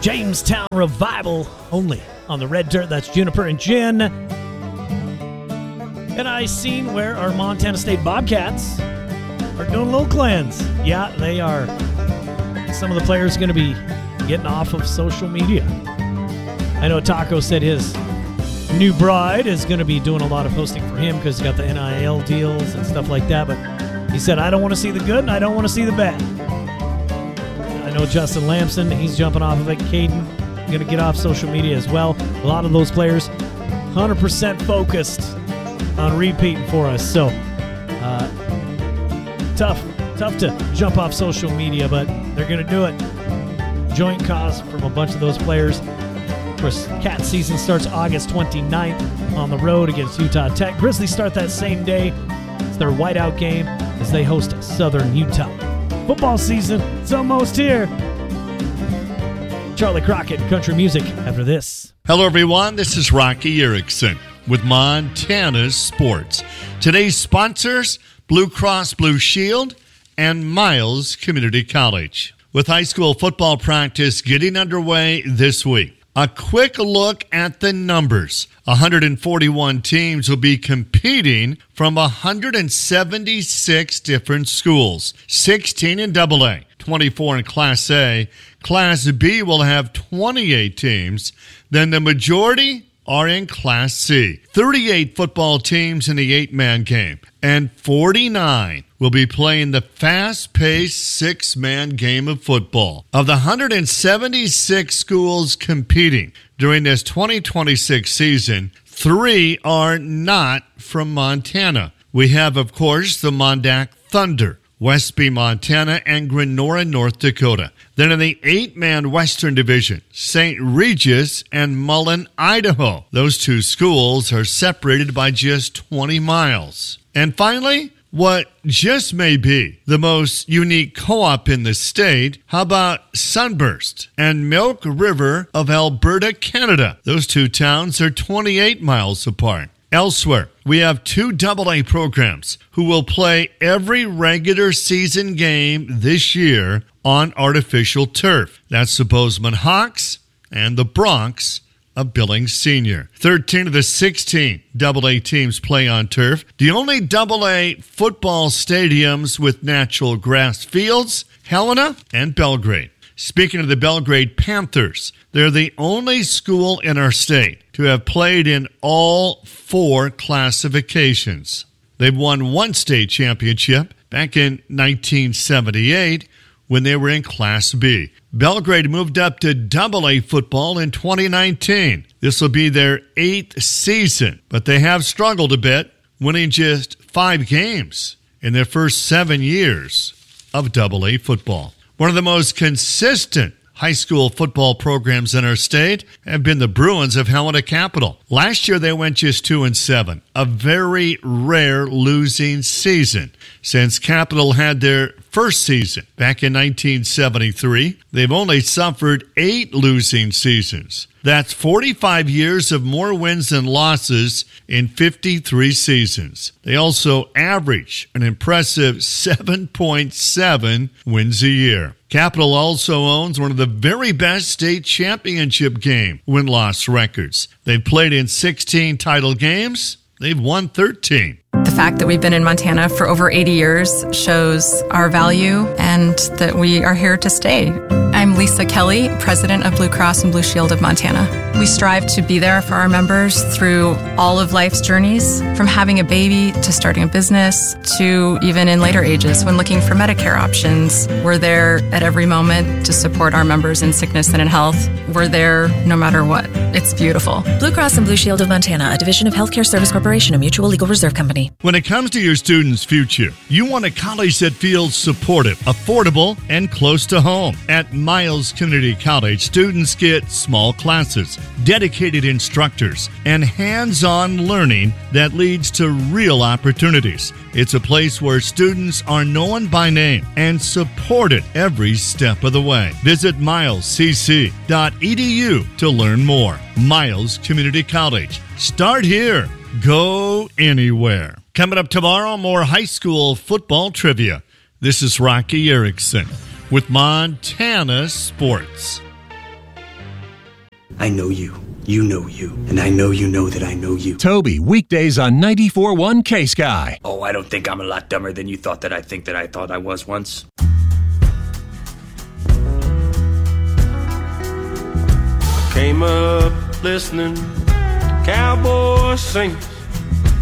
Jamestown Revival, only on the Red Dirt. That's Juniper and Gin. And I seen where our Montana State Bobcats are doing a little cleanse. Yeah, they are. Some of the players are going to be getting off of social media. I know Taco said his new bride is going to be doing a lot of posting for him because he's got the NIL deals and stuff like that. But he said, I don't want to see the good and I don't want to see the bad. I know Justin Lamson, he's jumping off of it. Caden, going to get off social media as well. A lot of those players 100% focused on repeating for us. So tough to jump off social media, but they're going to do it. Joint cause from a bunch of those players. Of course, Cat season starts August 29th on the road against Utah Tech. Grizzlies start that same day. It's their whiteout game as they host Southern Utah. Football season, it's almost here. Charlie Crockett, country music after this. Hello, everyone. This is Rocky Erickson with Montana Sports. Today's sponsors, Blue Cross Blue Shield and Miles Community College. With high school football practice getting underway this week, a quick look at the numbers. 141 teams will be competing from 176 different schools, 16 in AA, 24 in Class A. Class B will have 28 teams. Then the majority are in Class C. 38 football teams in the 8-man game, and 49 will be playing the fast-paced 6-man game of football. Of the 176 schools competing during this 2026 season, 3 are not from Montana. We have, of course, the Mondack Thunder, Westby, Montana, and Grenora, North Dakota. Then in the 8-man Western Division, St. Regis and Mullen, Idaho. Those 2 schools are separated by just 20 miles. And finally, what just may be the most unique co-op in the state, how about Sunburst and Milk River of Alberta, Canada? Those 2 towns are 28 miles apart. Elsewhere, we have 2 AA programs who will play every regular season game this year on artificial turf. That's the Bozeman Hawks and the Bronx of Billings Senior. 13 of the 16 AA teams play on turf. The only AA football stadiums with natural grass fields, Helena and Belgrade. Speaking of the Belgrade Panthers, they're the only school in our state to have played in all 4 classifications. They've won 1 state championship back in 1978 when they were in Class B. Belgrade moved up to AA football in 2019. This will be their 8th season, but they have struggled a bit, winning just 5 games in their first 7 years of AA football. One of the most consistent high school football programs in our state have been the Bruins of Helena Capital. Last year, they went just 2-7, a very rare losing season. Since Capital had their first season back in 1973, they've only suffered 8 losing seasons. That's 45 years of more wins than losses in 53 seasons. They also average an impressive 7.7 wins a year. Capital also owns one of the very best state championship game win-loss records. They've played in 16 title games. They've won 13. The fact that we've been in Montana for over 80 years shows our value and that we are here to stay. I'm Lisa Kelly, president of Blue Cross and Blue Shield of Montana. We strive to be there for our members through all of life's journeys, from having a baby to starting a business to even in later ages when looking for Medicare options. We're there at every moment to support our members in sickness and in health. We're there no matter what. It's beautiful. Blue Cross and Blue Shield of Montana, a division of Healthcare Service Corporation, a mutual legal reserve company. When it comes to your student's future, you want a college that feels supportive, affordable, and close to home. At Miles Community College, students get small classes, dedicated instructors, and hands-on learning that leads to real opportunities. It's a place where students are known by name and supported every step of the way. Visit milescc.edu to learn more. Miles Community College. Start here. Go anywhere. Coming up tomorrow, more high school football trivia. This is Rocky Erickson with Montana Sports. I know you. You know you. And I know you know that I know you. Toby, weekdays on 94.1 K-Sky. Oh, I don't think I'm a lot dumber than you thought that I think that I thought I was once. Came up listening, cowboy singers,